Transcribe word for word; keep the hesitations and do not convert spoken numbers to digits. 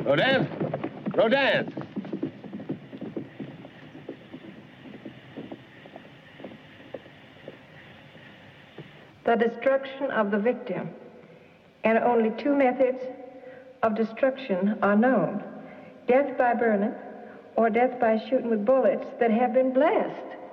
Rodin? Rodin! The destruction of the victim. And only two methods of destruction are known. Death by burning or death by shooting with bullets that have been blessed.